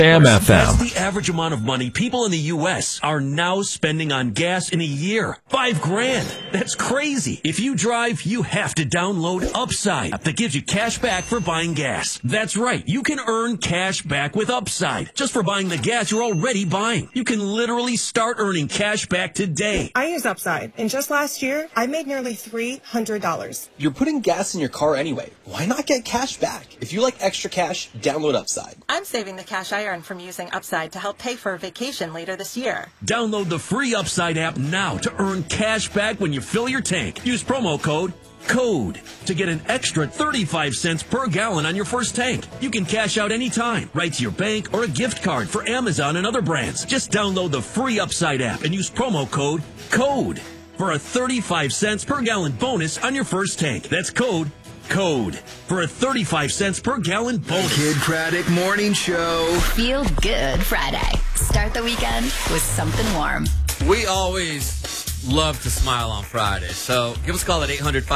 Jam That's FM. the average amount of money people in the U.S. are now spending on gas in a year. $5,000. That's crazy. If you drive, you have to download Upside that gives you cash back for buying gas. That's right. You can earn cash back with Upside just for buying the gas you're already buying. You can literally start earning cash back today. I use Upside, and just last year, I made nearly $300. You're putting gas in your car anyway. Why not get cash back? If you like extra cash, download Upside. I'm saving the cash I earn from using Upside to help pay for a vacation later this year. Download the free Upside app now to earn cash back when you fill your tank. Use promo code CODE to get an extra 35 cents per gallon on your first tank. You can cash out anytime, right to your bank or a gift card for Amazon and other brands. Just download the free Upside app and use promo code CODE for a 35 cents per gallon bonus on your first tank. That's code for a 35 cents per gallon bonus. Kid Craddock Morning Show. Feel Good Friday. Start the weekend with something warm. We always love to smile on Friday. So give us a call at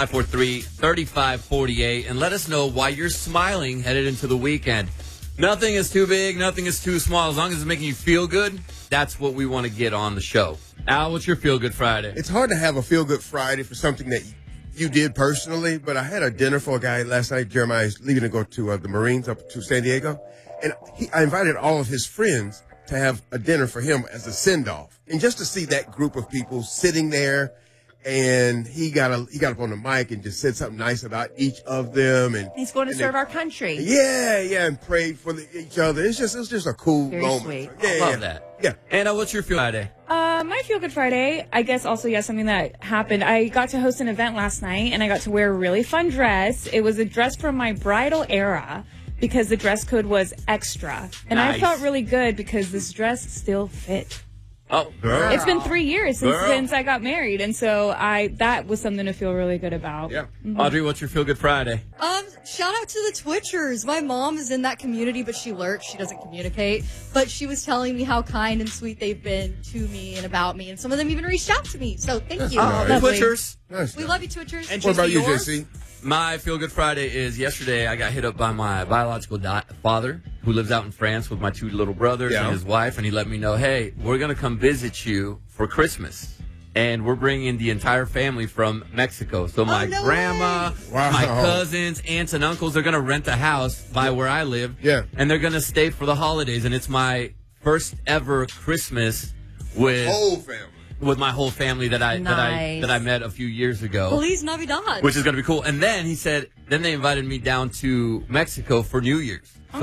800-543-3548 and let us know why you're smiling headed into the weekend. Nothing is too big. Nothing is too small. As long as it's making you feel good, that's what we want to get on the show. Al, what's your Feel Good Friday? It's hard to have a Feel Good Friday for something that you did personally, but I had a dinner for a guy last night. Jeremiah is leaving to go to the Marines up to San Diego. And I invited all of his friends to have a dinner for him as a send-off. And just to see that group of people sitting there, and he got up on the mic and just said something nice about each of them. And he's going to serve our country. Yeah, and prayed for each other. It was just a cool Very moment. Sweet. I love that. Yeah. Anna, what's your Feel Friday? My Feel Good Friday, I guess also, something that happened. I got to host an event last night, and I got to wear a really fun dress. It was a dress from my bridal era because the dress code was extra. And Nice. I felt really good because this dress still fit. Oh, girl. It's been 3 years since I got married, and so that was something to feel really good about. Yeah. Audrey, what's your Feel Good Friday? Shout out to the Twitchers. My mom is in that community, but she lurks. She doesn't communicate. But she was telling me how kind and sweet they've been to me and about me, and some of them even reached out to me. So thank you. Twitchers. Nice. We love you, Twitchers. And What about you, yours? JC? My Feel Good Friday is yesterday I got hit up by my biological father who lives out in France with my two little brothers and his wife, and he let me know, hey, we're going to come visit you for Christmas. And we're bringing the entire family from Mexico. So my grandma, my cousins, aunts, and uncles, they're going to rent a house by where I live. Yeah. And they're going to stay for the holidays. And it's my first ever Christmas with Whole family. With my whole family that I Nice. met a few years ago. Feliz Navidad. Which is going to be cool. And then he said, then they invited me down to Mexico for New Year's.